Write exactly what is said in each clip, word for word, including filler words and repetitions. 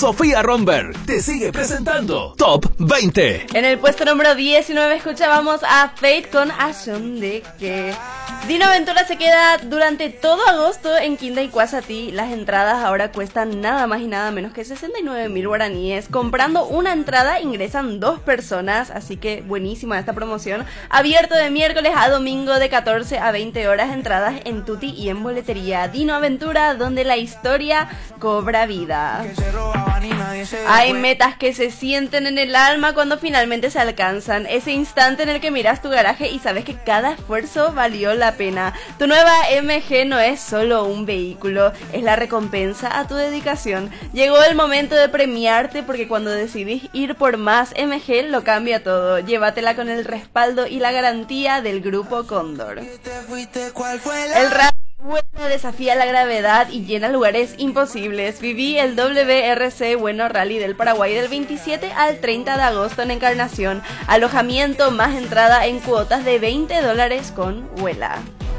Sofía Romberg te sigue presentando Top veinte. En el puesto número diecinueve escuchábamos a Fate con Asun de que... Dino Aventura se queda durante todo agosto en Quinta y Quasatí. Las entradas ahora cuestan nada más y nada menos que sesenta y nueve mil guaraníes. Comprando una entrada ingresan dos personas, así que buenísima esta promoción. Abierto de miércoles a domingo de catorce a veinte horas, entradas en Tutti y en boletería. Dino Aventura, donde la historia cobra vida. Hay metas que se sienten en el alma cuando finalmente se alcanzan. Ese instante en el que miras tu garaje y sabes que cada esfuerzo valió la pena. Tu nueva M G no es solo un vehículo, es la recompensa a tu dedicación. Llegó el momento de premiarte porque cuando decidís ir por más M G lo cambia todo. Llévatela con el respaldo y la garantía del Grupo Cóndor. El rally Bueno desafía la gravedad y llena lugares imposibles. Viví el W R C Bueno Rally del Paraguay del veintisiete al treinta de agosto en Encarnación. Alojamiento más entrada en cuotas de veinte dólares con Vuela.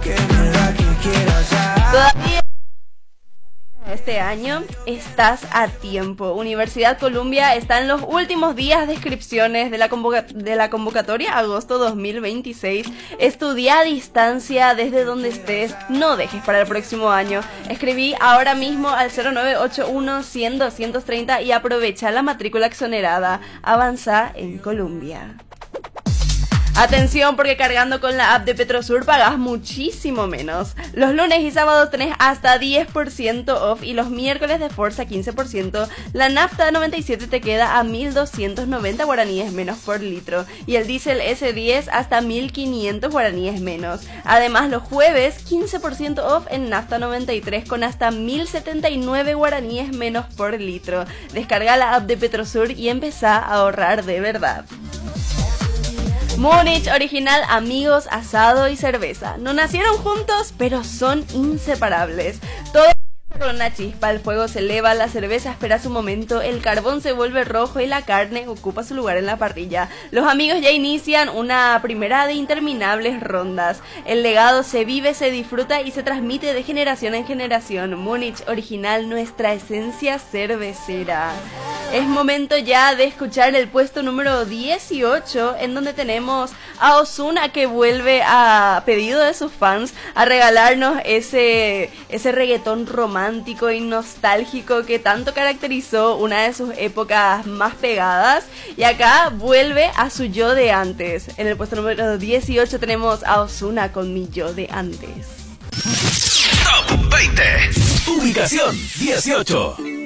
Todavía este año estás a tiempo. Universidad Columbia está en los últimos días de inscripciones de la, convoca- de la convocatoria agosto dos mil veintiséis. Estudia a distancia desde donde estés. No dejes para el próximo año. Escribí ahora mismo al cero nueve ocho uno cien doscientos treinta y aprovecha la matrícula exonerada. Avanza en Columbia. Atención, porque cargando con la app de Petrosur pagas muchísimo menos. Los lunes y sábados tenés hasta diez por ciento off y los miércoles de Forza quince por ciento. La nafta noventa y siete te queda a mil doscientos noventa guaraníes menos por litro y el diésel ese diez hasta mil quinientos guaraníes menos. Además, los jueves quince por ciento off en nafta noventa y tres con hasta mil setenta y nueve guaraníes menos por litro. Descarga la app de Petrosur y empezá a ahorrar de verdad. Múnich Original, amigos, asado y cerveza. No nacieron juntos, pero son inseparables. Todo con una chispa, el fuego se eleva, la cerveza espera su momento, el carbón se vuelve rojo y la carne ocupa su lugar en la parrilla. Los amigos ya inician una primera de interminables rondas. El legado se vive, se disfruta y se transmite de generación en generación. Múnich Original, nuestra esencia cervecera. Es momento ya de escuchar el puesto número dieciocho, en donde tenemos a Ozuna, que vuelve a pedido de sus fans a regalarnos ese, ese reggaetón romántico y nostálgico que tanto caracterizó una de sus épocas más pegadas. Y acá vuelve a su yo de antes. En el puesto número dieciocho tenemos a Ozuna con Mi Yo de Antes. Top veinte. Ubicación dieciocho.